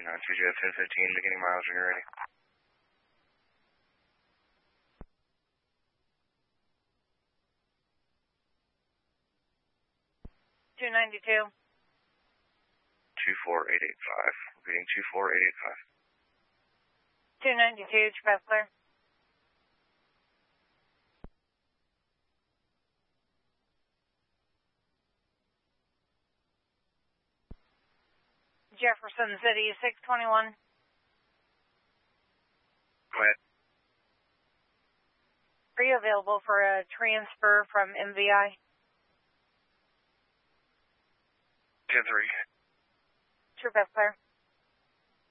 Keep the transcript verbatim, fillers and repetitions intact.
nine two Jet ten fifteen, beginning miles when you're ready. two ninety-two. two four eight eight five, repeating two four eight eight five. two ninety-two, traffic clear. Jefferson City, six twenty-one. Go ahead. Are you available for a transfer from M V I? ten three. True, clear.